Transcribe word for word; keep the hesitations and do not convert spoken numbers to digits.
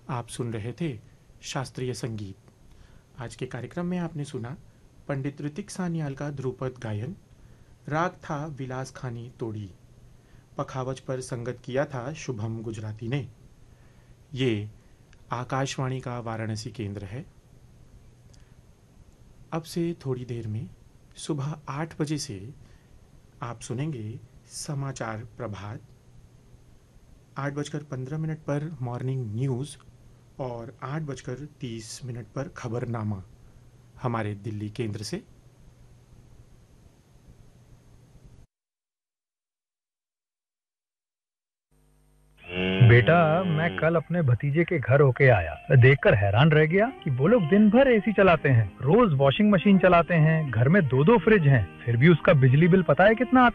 आप सुन रहे थे शास्त्रीय संगीत। आज के कार्यक्रम में आपने सुना पंडित ऋतिक सान्याल का ध्रुपद गायन। राग था विलास खानी तोड़ी। पखावज पर संगत किया था शुभम गुजराती ने। ये आकाशवाणी का वाराणसी केंद्र है। अब से थोड़ी देर में सुबह आठ बजे से आप सुनेंगे समाचार प्रभात। आठ बजकर पंद्रह मिनट पर मॉर्निंग न्यूज़ और आठ बजकर तीस मिनट पर खबरनामा हमारे दिल्ली केंद्र से। बेटा, मैं कल अपने भतीजे के घर होके आया, देखकर हैरान रह गया कि वो लोग दिन भर एसी चलाते हैं, रोज वॉशिंग मशीन चलाते हैं, घर में दो दो फ्रिज हैं, फिर भी उसका बिजली बिल पता है कितना आता है?